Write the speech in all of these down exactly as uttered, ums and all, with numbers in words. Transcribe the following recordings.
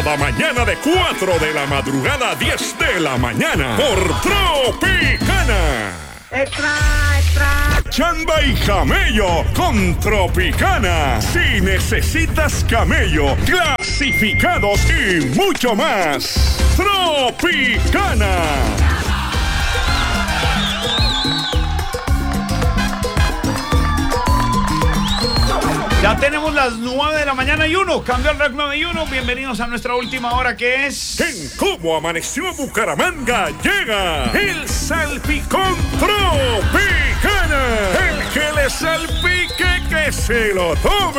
La mañana de cuatro de la madrugada a diez de la mañana por Tropicana. Extra, extra. Chamba y camello con Tropicana. Si necesitas camello, clasificados y mucho más. Tropicana. Ya tenemos las nueve de la mañana y uno. Cambio al rec nueve y uno. Bienvenidos a nuestra última hora, que es... En Cómo Amaneció Bucaramanga llega el Salpicón Tropicana. El que le salpique, que se lo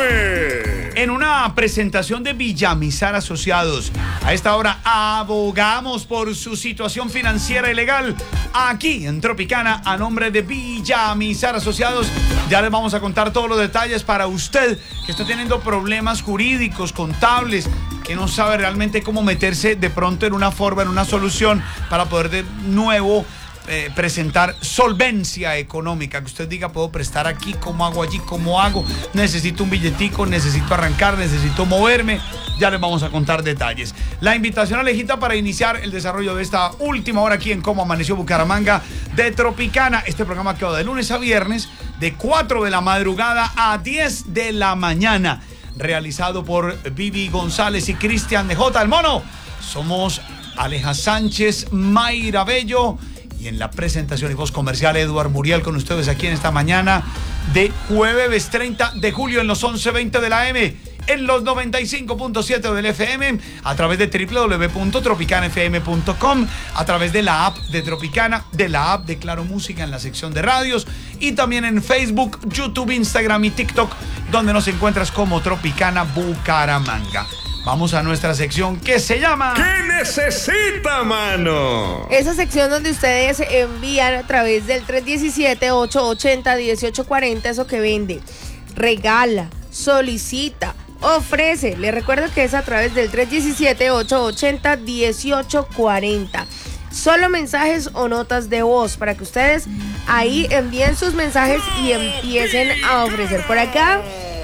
tome. En una presentación de Villamizar Asociados. A esta hora abogamos por su situación financiera y legal. Aquí en Tropicana, a nombre de Villamizar Asociados. Ya les vamos a contar todos los detalles para usted que está teniendo problemas jurídicos, contables, que no sabe realmente cómo meterse de pronto en una forma, en una solución para poder de nuevo eh, presentar solvencia económica. Que usted diga, puedo prestar aquí, ¿cómo hago allí? ¿Cómo hago? Necesito un billetico, necesito arrancar, necesito moverme. Ya les vamos a contar detalles. La invitación alejita para iniciar el desarrollo de esta última hora aquí en Cómo Amaneció Bucaramanga de Tropicana. Este programa que va de lunes a viernes de cuatro de la madrugada a diez de la mañana. Realizado por Vivi González y Cristian de J. El Mono. Somos Aleja Sánchez, Mayra Bello. Y en la presentación y voz comercial, Eduard Muriel con ustedes aquí en esta mañana de jueves treinta de julio en los once veinte de la M. En los noventa y cinco punto siete del F M, a través de doble u doble u doble u punto tropicana f m punto com, a través de la app de Tropicana, de la app de Claro Música en la sección de radios, y también en Facebook, YouTube, Instagram y TikTok, donde nos encuentras como Tropicana Bucaramanga. Vamos a nuestra sección que se llama... ¿Qué necesita, mano? Esa sección donde ustedes envían a través del tres uno siete, ocho ocho cero, uno ocho cuatro cero eso que vende, regala, solicita, ofrece. Les recuerdo que es a través del tres uno siete, ocho ocho cero, uno ocho cuatro cero. Solo mensajes o notas de voz para que ustedes ahí envíen sus mensajes y empiecen a ofrecer. Por acá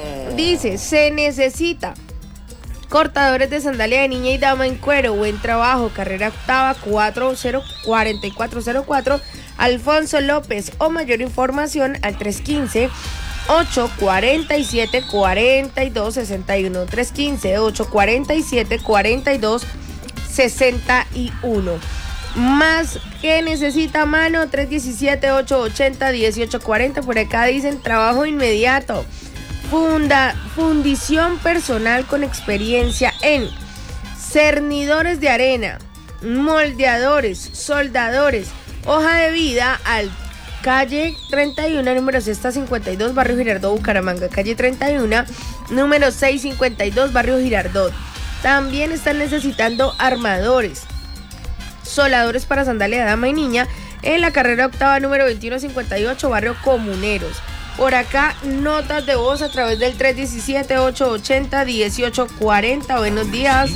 dice, se necesita cortadores de sandalia de niña y dama en cuero, buen trabajo, carrera octava cuatro cero cuatro cuatro cero cuatro, Alfonso López, o mayor información al tres uno cinco, ocho cuatro siete, cuatro dos seis uno, tres uno cinco, ocho cuatro siete, cuatro dos seis uno. Más que necesita, mano, tres uno siete, ocho ocho cero, uno ocho cuatro cero. Por acá dicen trabajo inmediato. Funda, fundición personal con experiencia en cernidores de arena, moldeadores, soldadores, hoja de vida al calle treinta y uno, número seiscientos cincuenta y dos, barrio Girardot, Bucaramanga. Calle treinta y uno, número seiscientos cincuenta y dos, barrio Girardot. También están necesitando armadores, soldadores para sandalia de dama y niña en la carrera octava, número veintiuno cincuenta y ocho, barrio Comuneros. Por acá, notas de voz a través del tres uno siete, ocho ocho cero, uno ocho cuatro cero. Buenos días.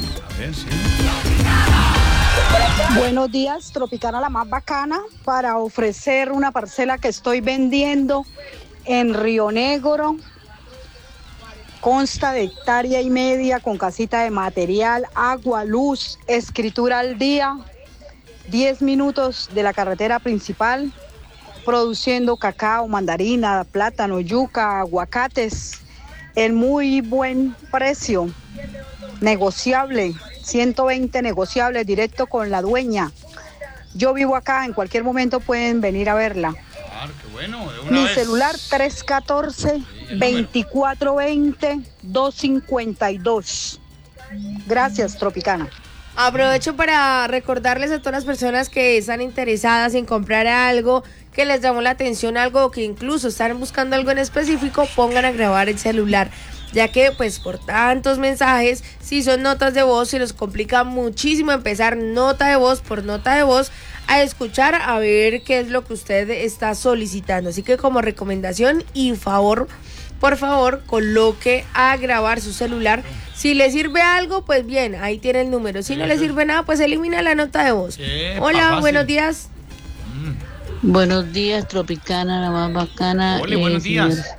Buenos días, Tropicana la más bacana, para ofrecer una parcela que estoy vendiendo en Río Negro. Consta de hectárea y media con casita de material, agua, luz, escritura al día, diez minutos de la carretera principal, produciendo cacao, mandarina, plátano, yuca, aguacates, en muy buen precio, negociable, ciento veinte negociable, directo con la dueña. Yo vivo acá, en cualquier momento pueden venir a verla. Claro, qué bueno, de una Mi vez. celular tres uno cuatro, veinticuatro veinte, doscientos cincuenta y dos. Gracias, Tropicana. Aprovecho para recordarles a todas las personas que están interesadas en comprar algo, que les llamó la atención algo, o que incluso están buscando algo en específico, pongan a grabar el celular, ya que pues por tantos mensajes, si son notas de voz, se nos complica muchísimo empezar nota de voz por nota de voz a escuchar, a ver qué es lo que usted está solicitando. Así que como recomendación y favor, por favor, coloque a grabar su celular. Si le sirve algo, pues bien, ahí tiene el número. Si no le sirve nada, pues elimina la nota de voz. Hola, buenos días. Buenos días, Tropicana, la más bacana. Hola, buenos días. Señor,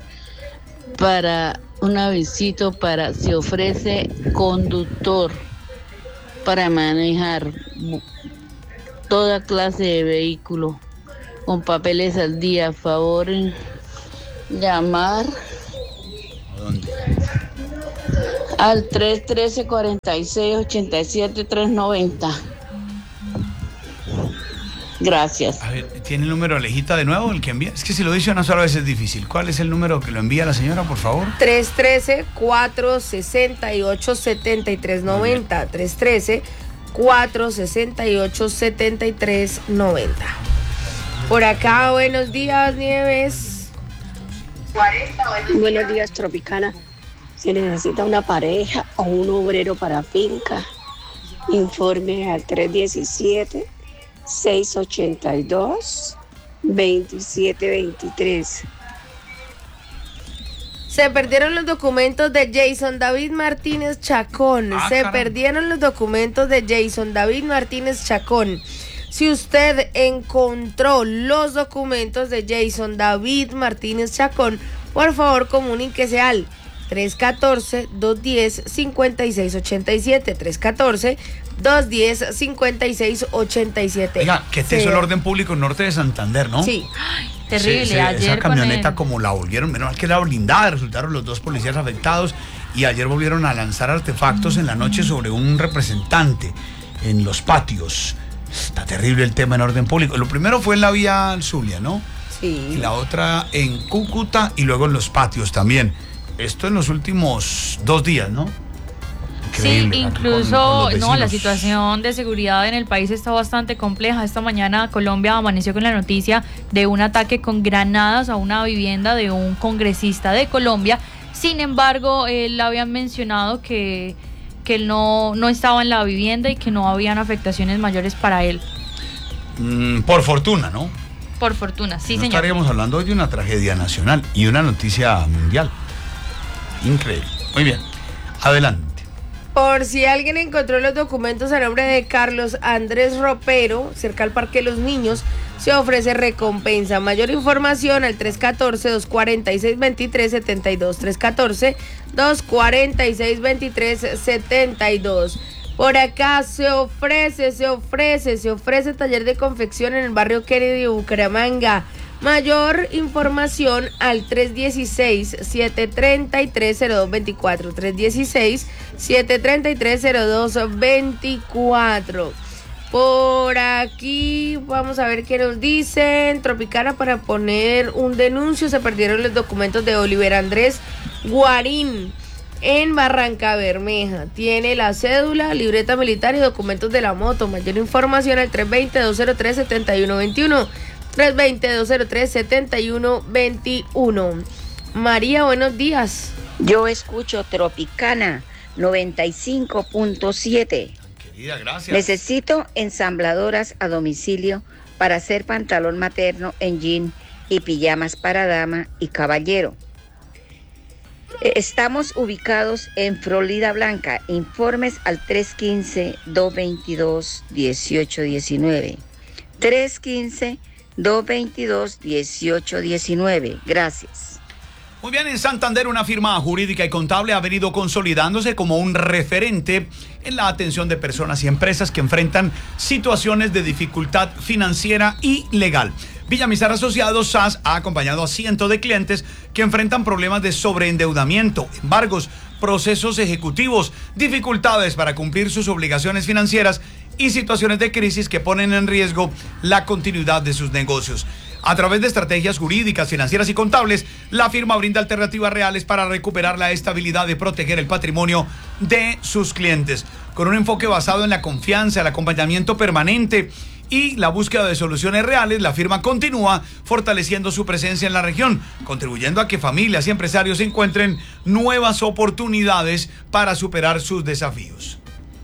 para un avisito, para se ofrece conductor para manejar toda clase de vehículo con papeles al día. Favor, llamar ¿A dónde? al tres uno tres, cuatro seis, ocho siete, tres nueve cero. Gracias. A ver, ¿tiene el número Alejita de nuevo, el que envía? Es que si lo dice una sola vez es difícil. ¿Cuál es el número que lo envía la señora, por favor? tres uno tres, cuatro seis ocho, siete tres nueve cero. tres uno tres, cuatro seis ocho, siete tres nueve cero. Por acá, buenos días, Nieves. Buenos días, Tropicana. Se necesita una pareja o un obrero para finca. Informe al tres uno siete, seis ocho dos, dos siete dos tres. Se perdieron los documentos de Jason David Martínez Chacón. Ah, Se caramba. perdieron los documentos de Jason David Martínez Chacón. Si usted encontró los documentos de Jason David Martínez Chacón, por favor comuníquese al tres uno cuatro, dos uno cero, cinco seis ocho siete. tres uno cuatro, dos uno cero, cinco seis ocho siete. Oiga, que te hizo el orden público en norte de Santander, ¿no? Sí. Terrible, Se- se- ayer esa camioneta con como la volvieron, menos mal que era blindada, resultaron los dos policías afectados y ayer volvieron a lanzar artefactos en la noche sobre un representante en los patios. Está terrible el tema en orden público. Lo primero fue en la vía Zulia, ¿no? Sí. Y la otra en Cúcuta y luego en los patios también. Esto en los últimos dos días, ¿no? Sí, Increíble, incluso, con- con los no, la vecinos. situación de seguridad en el país está bastante compleja. Esta mañana Colombia amaneció con la noticia de un ataque con granadas a una vivienda de un congresista de Colombia. Sin embargo, él había mencionado que, que él no, no estaba en la vivienda y que no habían afectaciones mayores para él. Mm, por fortuna, ¿no? Por fortuna, sí, no señor. estaríamos hablando hoy de una tragedia nacional y una noticia mundial. Increíble. Muy bien. Adelante. Por si alguien encontró los documentos a nombre de Carlos Andrés Ropero, cerca al Parque de los Niños, se ofrece recompensa. Mayor información al tres uno cuatro, dos cuatro seis, dos tres siete dos. tres uno cuatro, dos cuatro seis, dos tres siete dos. Por acá se ofrece, se ofrece, se ofrece taller de confección en el barrio Kennedy de Bucaramanga. Mayor información al tres uno seis, siete tres tres, cero dos dos cuatro. tres uno seis, siete tres tres, cero dos dos cuatro. Por aquí vamos a ver qué nos dicen. Tropicana, para poner un denuncio, se perdieron los documentos de Oliver Andrés Guarín en Barranca Bermeja. Tiene la cédula, libreta militar y documentos de la moto. Mayor información al tres dos cero, dos cero tres, siete uno dos uno. tres dos cero, dos cero tres, siete uno dos uno. María, buenos días. Yo escucho Tropicana noventa y cinco punto siete. Querida, gracias. Necesito ensambladoras a domicilio para hacer pantalón materno en jean y pijamas para dama y caballero. Estamos ubicados en Florida Blanca. Informes al tres uno cinco, dos dos dos, uno ocho uno nueve. tres uno cinco, dos dos dos, uno ocho uno nueve. Gracias. Muy bien, en Santander una firma jurídica y contable ha venido consolidándose como un referente en la atención de personas y empresas que enfrentan situaciones de dificultad financiera y legal. Villamizar Asociados S A S ha acompañado a cientos de clientes que enfrentan problemas de sobreendeudamiento, embargos, procesos ejecutivos, dificultades para cumplir sus obligaciones financieras y situaciones de crisis que ponen en riesgo la continuidad de sus negocios. A través de estrategias jurídicas, financieras y contables, la firma brinda alternativas reales para recuperar la estabilidad y proteger el patrimonio de sus clientes. Con un enfoque basado en la confianza, el acompañamiento permanente y la búsqueda de soluciones reales, la firma continúa fortaleciendo su presencia en la región, contribuyendo a que familias y empresarios encuentren nuevas oportunidades para superar sus desafíos.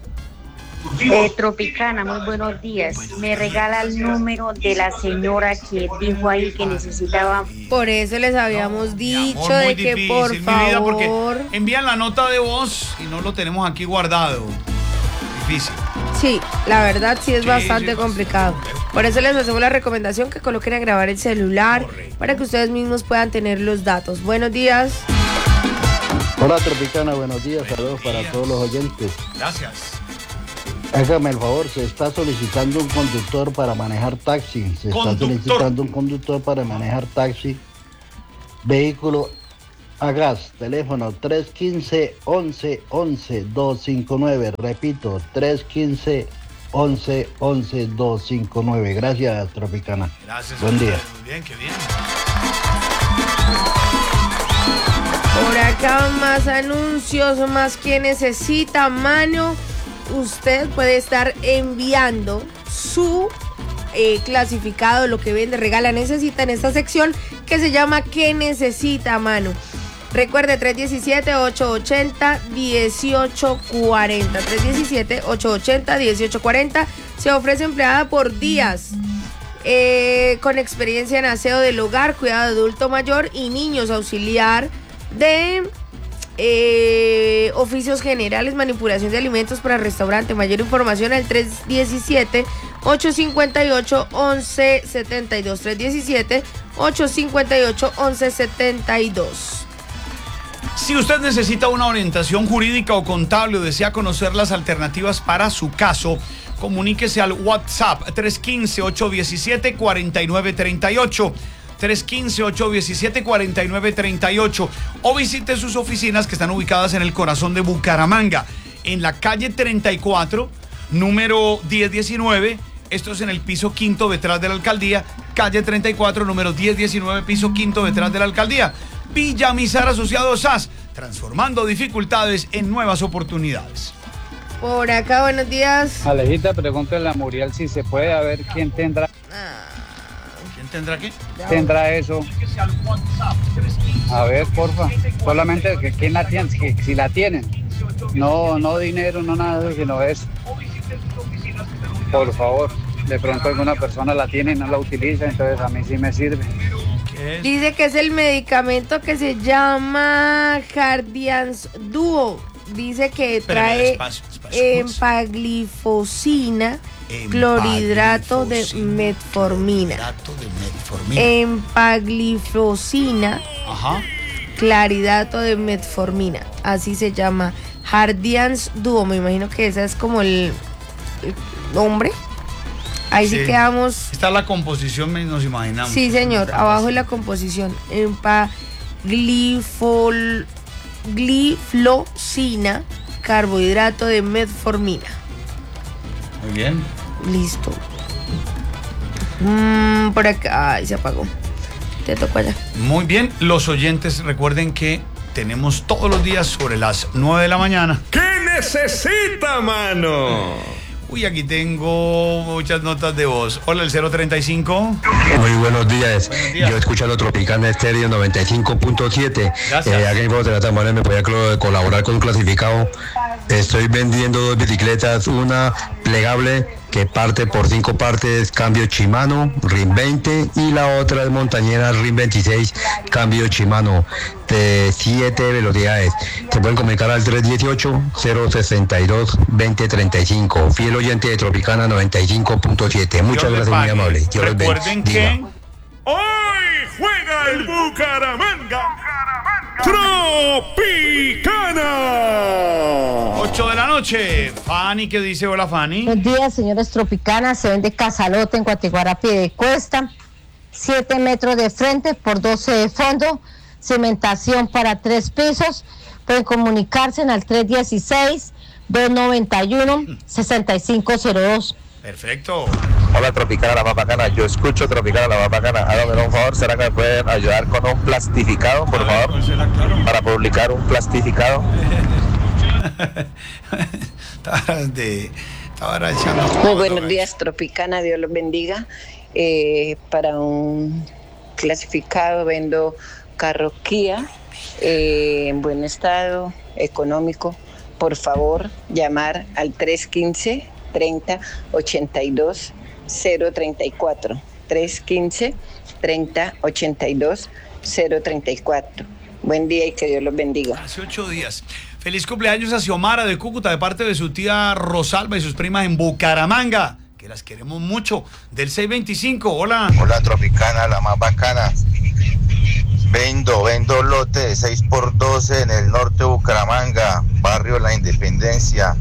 Eh, Tropicana, muy buenos días. Me regala el número de la señora que dijo ahí que necesitaba. Por eso les habíamos dicho Amor, muy de que difícil, por mi vida, favor. porque envían la nota de voz y no lo tenemos aquí guardado. Difícil. Sí, la verdad sí es Sí, bastante sí, complicado. Por eso les hacemos la recomendación que coloquen a grabar el celular. Correcto. Para que ustedes mismos puedan tener los datos. Buenos días. Hola Tropicana, buenos días, saludos para días. todos los oyentes. Gracias. Hágame el favor, se está solicitando un conductor para manejar taxi. Se está Conductor. solicitando un conductor para manejar taxi. Vehículo a gas, teléfono tres uno cinco, once, once, doscientos cincuenta y nueve. Repito, tres uno cinco, once, once, doscientos cincuenta y nueve. Gracias, Tropicana. Gracias. Buen día. Muy bien, qué bien. Por acá más anuncios, más que necesita, mano. Usted puede estar enviando su eh, clasificado, lo que vende, regala, necesita en esta sección que se llama ¿Qué necesita, mano? Recuerde, tres uno siete, ocho ocho cero, uno ocho cuatro cero. tres uno siete, ocho ocho cero, uno ocho cuatro cero. Se ofrece empleada por días. Eh, con experiencia en aseo del hogar, cuidado de adulto mayor y niños, auxiliar de eh, oficios generales, manipulación de alimentos para restaurante. Mayor información al tres uno siete, ocho cinco ocho, once setenta y dos. tres uno siete, ocho cinco ocho, once setenta y dos. Si usted necesita una orientación jurídica o contable o desea conocer las alternativas para su caso, comuníquese al WhatsApp tres uno cinco, ocho uno siete, cuatro nueve tres ocho. tres uno cinco, ocho uno siete, cuatro nueve tres ocho o visite sus oficinas que están ubicadas en el corazón de Bucaramanga, en la calle treinta y cuatro, número diez diecinueve. Esto es en el piso quinto detrás de la alcaldía, calle treinta y cuatro, número diez diecinueve, piso quinto detrás de la alcaldía. Villamizar Asociados S A S, transformando dificultades en nuevas oportunidades. Por acá, buenos días. Alejita, pregúntale a Muriel si se puede, a ver quién tendrá. ¿Quién tendrá qué? Tendrá eso. A ver, porfa. Solamente que quién la tiene, que si la tienen. No, no dinero, no nada, sino eso. Por favor. De pronto alguna persona la tiene y no la utiliza, entonces a mí sí me sirve. Dice que es el medicamento que se llama Jardiance Duo. Dice que trae espacio, espacio, empaglifosina, clorhidrato de metformina. Empaglifosina, Ajá. claridato de metformina. Así se llama. Jardiance Duo. Me imagino que ese es como el, el nombre. Ahí sí, sí quedamos. Está la composición, nos imaginamos. Sí, señor. Abajo es la composición. Empaglifosina, carbohidrato de metformina. Muy bien. Listo. Mm, por acá. Ay, se apagó. Te tocó allá. Muy bien. Los oyentes, recuerden que tenemos todos los días sobre las nueve de la mañana. ¿Qué necesita, mano? Uy, aquí tengo muchas notas de voz. Hola, el cero treinta y cinco. Muy buenos días. Buenos días. Yo escuchando Tropicana Estéreo noventa y cinco punto siete. Gracias. Eh, aquí en Bogotá también me podía colaborar con un clasificado. Estoy vendiendo dos bicicletas, una plegable que parte por cinco partes, cambio Shimano, R I M veinte, y la otra es montañera R I M veintiséis, cambio Shimano, de siete velocidades. Se pueden comunicar al tres uno ocho, cero seis dos, dos cero tres cinco. Fiel oyente de Tropicana noventa y cinco punto siete. Muchas Dios gracias, muy amable. Dios les Recuerden bendiga. que hoy juega el Bucaramanga. Tropicana. ocho de la noche. Fanny, ¿qué dice? Hola, Fanny. Buenos días, señores Tropicana. Se vende casalote en Guatiguara Piedecuesta. siete metros de frente por doce de fondo. Cimentación para tres pisos. Pueden comunicarse en al tres uno seis, dos nueve uno, seis cinco cero dos. Perfecto. Hola, Tropicana, la más bacana. Yo escucho Tropicana, la más bacana. Hágame un favor, ¿será que me pueden ayudar con un plastificado, por favor? Para publicar un plastificado. de, estaba echando Muy buenos días, Tropicana, Dios los bendiga. Eh, para un clasificado vendo carro Kia eh, en buen estado, económico. Por favor, llamar al tres uno cinco, treinta, ochenta y dos, cero treinta y cuatro. tres uno cinco, treinta, ochenta y dos, cero treinta y cuatro. Buen día y que Dios los bendiga. Hace ocho días. Feliz cumpleaños a Xiomara de Cúcuta de parte de su tía Rosalba y sus primas en Bucaramanga, que las queremos mucho. Del seis veinticinco, hola. Hola, Tropicana, la más bacana. Vendo, vendo lote de seis por doce en el norte de Bucaramanga, barrio La Independencia.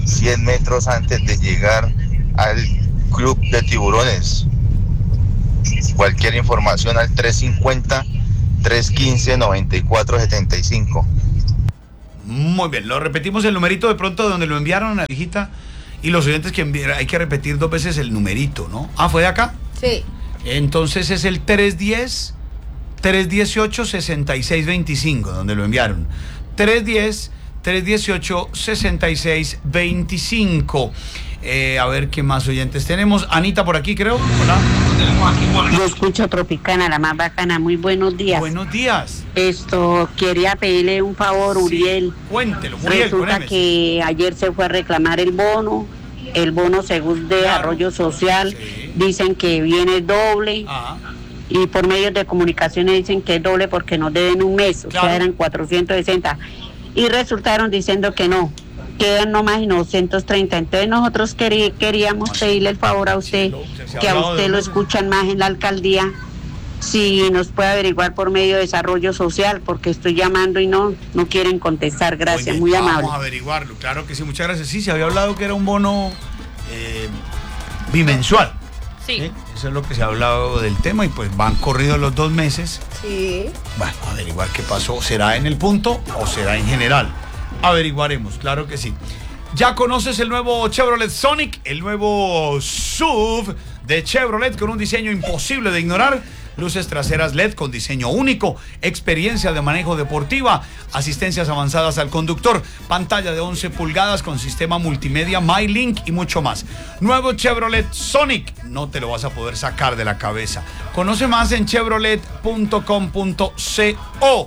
cien metros antes de llegar al Club de Tiburones. Cualquier información al tres cincuenta, tres quince, noventa y cuatro setenta y cinco. Muy bien, lo repetimos el numerito de pronto de donde lo enviaron a la hijita y los oyentes que enviaron, hay que repetir dos veces el numerito, ¿no? Ah, ¿fue de acá? Sí. Entonces es el tres diez, tres dieciocho, sesenta y seis veinticinco, donde lo enviaron. tres diez, tres dieciocho, sesenta y seis veinticinco. Eh, a ver qué más oyentes tenemos. Anita por aquí, creo. Hola. Yo escucho Tropicana, la más bacana. Muy buenos días. Buenos días. Esto, quería pedirle un favor, sí. Uriel. Cuéntelo, Uriel. Resulta que ayer se fue a reclamar el bono. El bono según de claro. Arroyo Social. Sí. Dicen que viene doble. Ajá. Y por medios de comunicaciones dicen que es doble porque nos deben un mes. Claro. O sea, eran cuatrocientos sesenta. Y resultaron diciendo que no. Quedan nomás novecientos treinta. Entonces nosotros querí, queríamos pedirle el favor a usted, que a usted lo escuchan más en la alcaldía, si nos puede averiguar por medio de Desarrollo Social, porque estoy llamando y no no quieren contestar. Gracias, muy, muy amable. Vamos a averiguarlo, claro que sí, muchas gracias. Sí, se había hablado que era un bono eh, bimensual. Sí. ¿Sí? Eso es lo que se ha hablado del tema y pues van corridos los dos meses. Sí. Bueno, a averiguar qué pasó. ¿Será en el punto o será en general? Averiguaremos, claro que sí. ¿Ya conoces el nuevo Chevrolet Sonic? El nuevo S U V de Chevrolet con un diseño imposible de ignorar. Luces traseras L E D con diseño único, experiencia de manejo deportiva, asistencias avanzadas al conductor, pantalla de once pulgadas con sistema multimedia MyLink y mucho más. Nuevo Chevrolet Sonic, no te lo vas a poder sacar de la cabeza. Conoce más en chevrolet punto com punto co.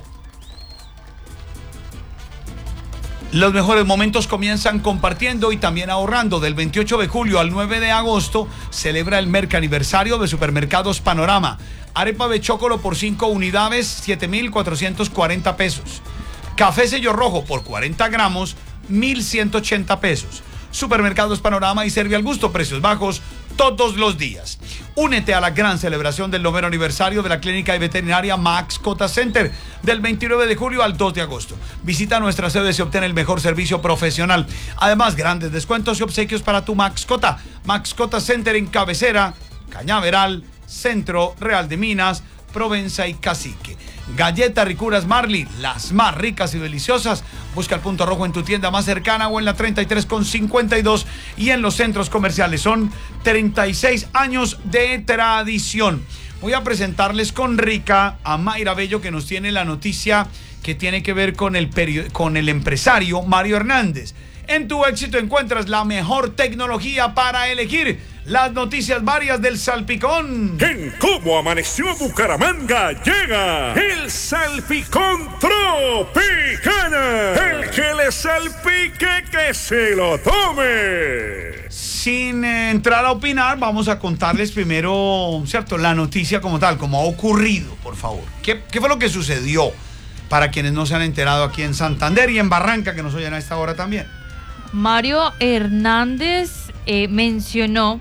Los mejores momentos comienzan compartiendo y también ahorrando. Del veintiocho de julio al nueve de agosto celebra el Merca Aniversario de Supermercados Panorama. Arepa de chocolo por cinco unidades, siete mil cuatrocientos cuarenta pesos. Café Sello Rojo por cuarenta gramos, mil ciento ochenta pesos. Supermercados Panorama y Servi al Gusto, precios bajos todos los días. Únete a la gran celebración del noveno aniversario de la clínica de veterinaria Mascota Center del veintinueve de julio al dos de agosto. Visita nuestra sede y obtén el mejor servicio profesional. Además, grandes descuentos y obsequios para tu mascota. Mascota Center en Cabecera, Cañaveral, Centro, Real de Minas, Provenza y Cacique. Galletas Ricuras Marley, las más ricas y deliciosas. Busca el punto rojo en tu tienda más cercana o en la treinta y tres con cincuenta y dos y en los centros comerciales. Son treinta y seis años de tradición. Voy a presentarles con Rica a Mayra Bello, que nos tiene la noticia que tiene que ver con el, period- con el empresario Mario Hernández. En Tu Éxito encuentras la mejor tecnología para elegir las noticias varias del Salpicón. En Cómo Amaneció Bucaramanga llega el Salpicón Tropicana. El que le salpique que se lo tome. Sin eh, entrar a opinar, vamos a contarles primero, ¿cierto?, la noticia como tal, como ha ocurrido, por favor. ¿Qué, qué fue lo que sucedió? Para quienes no se han enterado aquí en Santander y en Barranca, que nos oyen a esta hora también. Mario Hernández eh, mencionó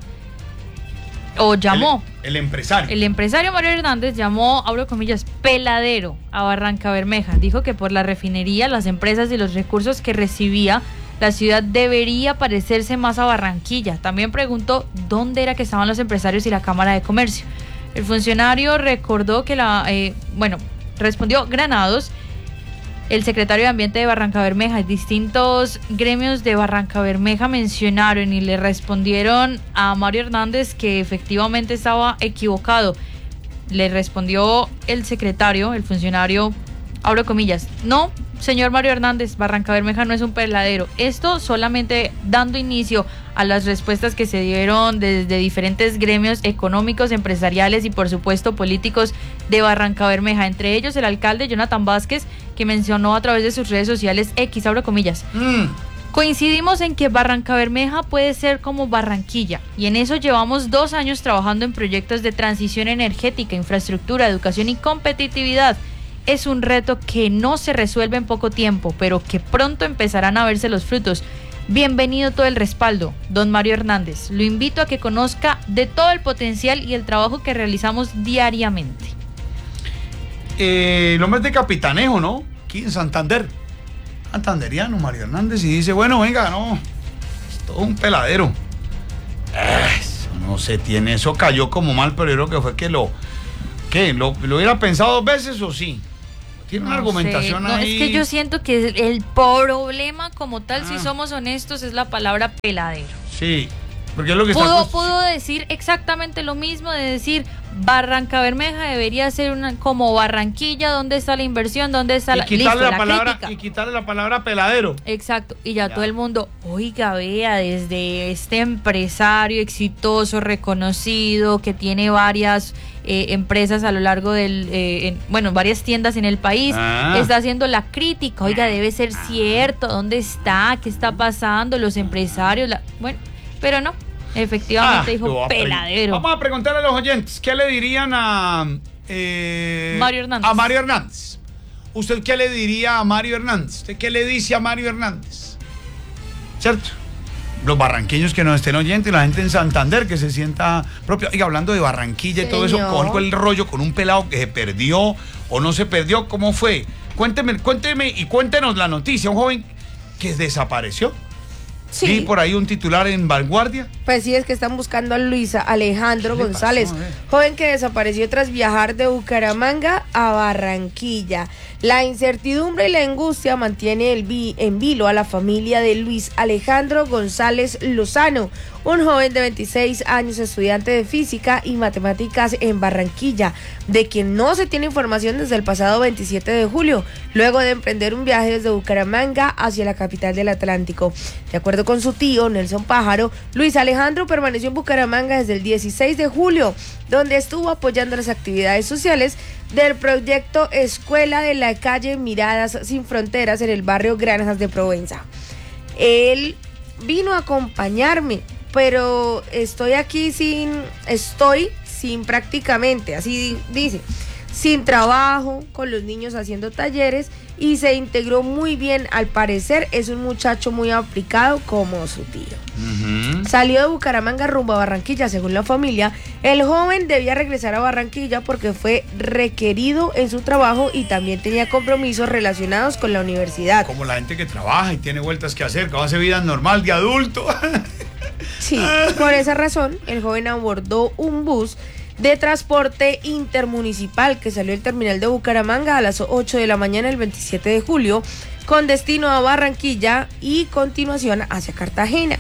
o llamó. El, el empresario. El empresario Mario Hernández llamó, abro comillas, peladero a Barranca Bermeja. Dijo que por la refinería, las empresas y los recursos que recibía, la ciudad debería parecerse más a Barranquilla. También preguntó dónde era que estaban los empresarios y la Cámara de Comercio. El funcionario recordó que la, eh, bueno, respondió Granados, el secretario de Ambiente de Barranca Bermeja. Distintos gremios de Barranca Bermeja mencionaron y le respondieron a Mario Hernández que efectivamente estaba equivocado. Le respondió el secretario, el funcionario, abro comillas, no, señor Mario Hernández, Barranca Bermeja no es un peladero. Esto solamente dando inicio a las respuestas que se dieron desde diferentes gremios económicos, empresariales y por supuesto políticos de Barranca Bermeja, entre ellos el alcalde Jonathan Vázquez, que mencionó a través de sus redes sociales X, abro comillas, mm. coincidimos en que Barranca Bermeja puede ser como Barranquilla y en eso llevamos dos años trabajando en proyectos de transición energética, infraestructura, educación y competitividad. Es un reto que no se resuelve en poco tiempo, pero que pronto empezarán a verse los frutos. Bienvenido todo el respaldo, don Mario Hernández. Lo invito a que conozca de todo el potencial y el trabajo que realizamos diariamente. Eh, el hombre es de Capitanejo, ¿no? Aquí en Santander. Santanderiano, Mario Hernández, y dice, bueno, venga, no, todo un peladero. Eso no se tiene, eso cayó como mal, pero yo creo que fue que lo, ¿qué? ¿Lo, lo hubiera pensado dos veces o sí? Tiene una No argumentación sé, no, ahí. es que yo siento que el problema como tal, Ah. si somos honestos, es la palabra peladero. Sí, porque es lo que está... Pudo, pudo decir exactamente lo mismo, de decir Barranca Bermeja debería ser una, como Barranquilla, ¿dónde está la inversión? ¿Dónde está y la, quitarle listo, la, palabra crítica? y quitarle la palabra peladero. Exacto, y ya, ya todo el mundo, oiga, vea, desde este empresario exitoso, reconocido, que tiene varias eh, empresas a lo largo del, eh, en, bueno, varias tiendas en el país, Ah. está haciendo la crítica, oiga, debe ser cierto, ¿dónde está? ¿Qué está pasando? Los empresarios, la... bueno, pero no, efectivamente Ah, dijo lo va a pre- peladero. Vamos a preguntarle a los oyentes, ¿qué le dirían a... eh, Mario Hernández. A Mario Hernández. ¿Usted qué le diría a Mario Hernández? ¿Usted qué le dice a Mario Hernández? ¿Cierto? Los barranqueños que nos estén oyendo y la gente en Santander que se sienta propio. Oiga, hablando de Barranquilla y todo eso, Señor. ¿cuál fue el rollo con un pelado que se perdió o no se perdió? ¿Cómo fue? Cuénteme, cuénteme y cuéntenos la noticia. Un joven que desapareció. Sí. Vi por ahí un titular en Vanguardia. Pues sí, es que están buscando a Luisa Alejandro ¿Qué le González, pasó? A ver. joven que desapareció tras viajar de Bucaramanga a Barranquilla. La incertidumbre y la angustia mantiene el vi- en vilo a la familia de Luis Alejandro González Lozano, un joven de veintiséis años, estudiante de física y matemáticas en Barranquilla, de quien no se tiene información desde el pasado veintisiete de julio, luego de emprender un viaje desde Bucaramanga hacia la capital del Atlántico. De acuerdo con su tío, Nelson Pájaro, Luis Alejandro permaneció en Bucaramanga desde el dieciséis de julio, donde estuvo apoyando las actividades sociales del proyecto Escuela de la calle Miradas Sin Fronteras en el barrio Granjas de Provenza. Él vino a acompañarme, pero estoy aquí sin, estoy sin prácticamente, así dice, sin trabajo, con los niños haciendo talleres y se integró muy bien. Al parecer es un muchacho muy aplicado como su tío. Ujú. Salió de Bucaramanga rumbo a Barranquilla, según la familia. El joven debía regresar a Barranquilla porque fue requerido en su trabajo y también tenía compromisos relacionados con la universidad. Como la gente que trabaja y tiene vueltas que hacer, que hace vida normal de adulto. Sí, por esa razón, el joven abordó un bus de transporte intermunicipal que salió del terminal de Bucaramanga a las ocho de la mañana el veintisiete de julio con destino a Barranquilla y continuación hacia Cartagena.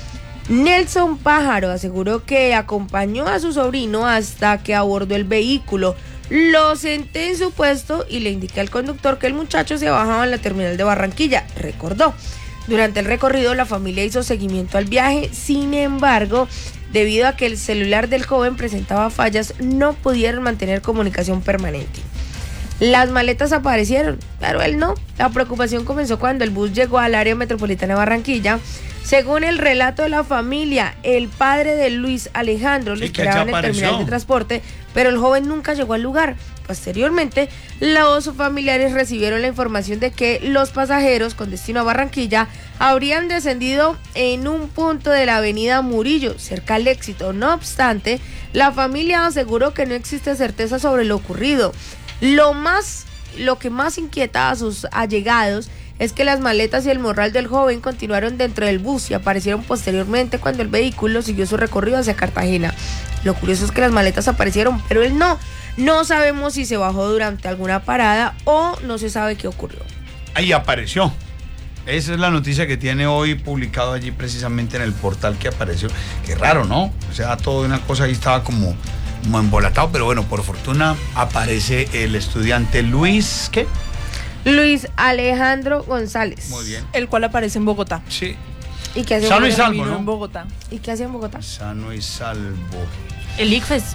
Nelson Pájaro aseguró que acompañó a su sobrino hasta que abordó el vehículo, lo senté en su puesto y le indiqué al conductor que el muchacho se bajaba en la terminal de Barranquilla, recordó. Durante el recorrido la familia hizo seguimiento al viaje, sin embargo, debido a que el celular del joven presentaba fallas, no pudieron mantener comunicación permanente. Las maletas aparecieron, pero él no. La preocupación comenzó cuando el bus llegó al área metropolitana de Barranquilla. Según el relato de la familia, el padre de Luis Alejandro lo Sí, que esperaba en el desapareció. terminal de transporte, pero el joven nunca llegó al lugar. Posteriormente, los familiares recibieron la información de que los pasajeros con destino a Barranquilla habrían descendido en un punto de la avenida Murillo, cerca al Éxito. No obstante, la familia aseguró que no existe certeza sobre lo ocurrido. Lo más, lo que más inquieta a sus allegados es que las maletas y el morral del joven continuaron dentro del bus y aparecieron posteriormente cuando el vehículo siguió su recorrido hacia Cartagena. Lo curioso es que las maletas aparecieron, pero él no. No sabemos si se bajó durante alguna parada o no se sabe qué ocurrió. Ahí apareció. Esa es la noticia que tiene hoy publicado allí precisamente en el portal que apareció. Qué raro, ¿no? O sea, toda una cosa ahí estaba como, como embolatado, pero bueno, por fortuna aparece el estudiante Luis, ¿qué? Luis Alejandro González. Muy bien. El cual aparece en Bogotá. Sí. ¿Y qué hace Sano y en Bogotá? salvo, ¿no? En Bogotá. ¿Y qué hace en Bogotá? Sano y salvo. El ICFES.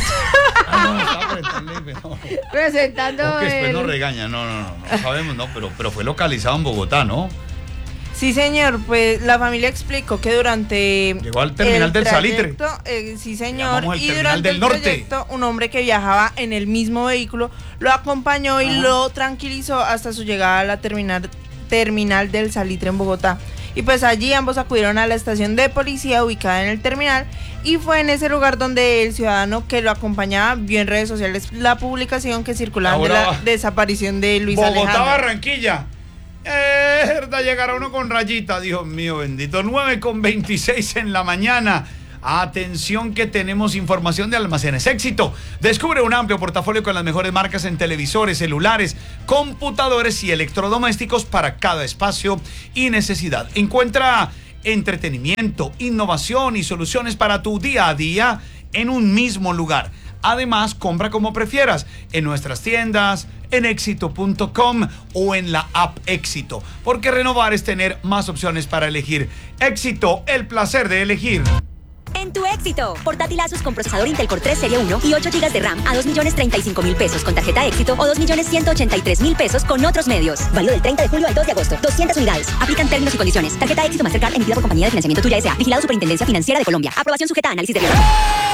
Ah, no, estaba por el teléfono, no. Presentando No, que después el- nos regaña, no, no, no, no sabemos, no, pero, pero fue localizado en Bogotá, ¿no? Sí, señor, pues la familia explicó que durante Llegó al terminal el del Salitre. trayecto, eh, sí, señor, Llamamos el y terminal durante del el norte. trayecto un hombre que viajaba en el mismo vehículo lo acompañó y Ajá. lo tranquilizó hasta su llegada a la terminal, terminal del Salitre en Bogotá. Y pues allí ambos acudieron a la estación de policía ubicada en el terminal y fue en ese lugar donde el ciudadano que lo acompañaba vio en redes sociales la publicación que circulaba de Ahora la va. desaparición de Luis Bogotá, Alejandro. Barranquilla. Herda, llegará uno con rayita, Dios mío bendito. nueve con veintiséis en la mañana. Atención que tenemos información de Almacenes Éxito. Descubre un amplio portafolio con las mejores marcas en televisores, celulares, computadores y electrodomésticos para cada espacio y necesidad. Encuentra entretenimiento, innovación y soluciones para tu día a día en un mismo lugar. Además, compra como prefieras en nuestras tiendas, en éxito punto com o en la app Éxito, porque renovar es tener más opciones para elegir. Éxito, el placer de elegir. En tu Éxito, portátil Asus con procesador Intel Core tres Serie uno y ocho gigas de RAM a dos millones treinta y cinco mil pesos con tarjeta Éxito o dos millones ciento ochenta y tres mil pesos con otros medios. Válido del treinta de julio al dos de agosto. doscientas unidades. Aplican términos y condiciones. Tarjeta Éxito Mastercard emitida por Compañía de Financiamiento Tuya S A. Vigilado Superintendencia Financiera de Colombia. Aprobación sujeta a análisis de riesgo.